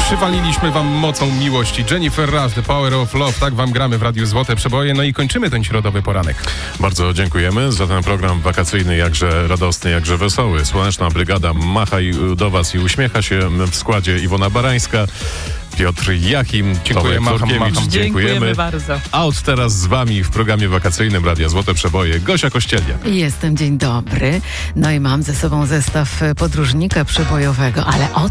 przywaliliśmy wam mocą miłości. Jennifer Rush, The Power of Love, tak wam gramy w Radiu Złote Przeboje. No i kończymy ten środowy poranek. Bardzo dziękujemy za ten program wakacyjny, jakże radosny, jakże wesoły. Słoneczna Brygada macha do was i uśmiecha się w składzie Iwona Barańska, Piotr Jachim, Tomek Korkiewicz. Dziękujemy bardzo. Out teraz z wami w programie wakacyjnym Radia Złote Przeboje Gosia Kościelniak. Jestem, dzień dobry. No i mam ze sobą zestaw podróżnika przebojowego, ale o